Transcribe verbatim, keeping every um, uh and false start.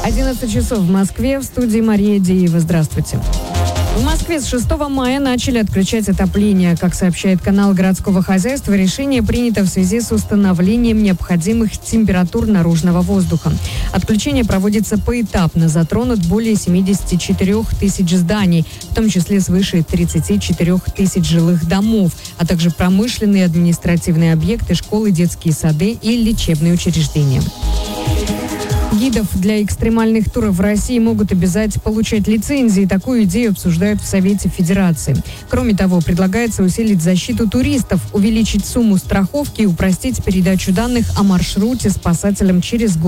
одиннадцать часов в Москве, в студии Мария Деева. Здравствуйте. В Москве с шестого мая начали отключать отопление. Как сообщает канал городского хозяйства, решение принято в связи с установлением необходимых температур наружного воздуха. Отключение проводится поэтапно. Затронут более семидесяти четырёх тысяч зданий, в том числе свыше тридцати четырёх тысяч жилых домов, а также промышленные и административные объекты, школы, детские сады и лечебные учреждения. Гидов для экстремальных туров в России могут обязать получать лицензии. Такую идею обсуждают в Совете Федерации. Кроме того, предлагается усилить защиту туристов, увеличить сумму страховки и упростить передачу данных о маршруте спасателям через год.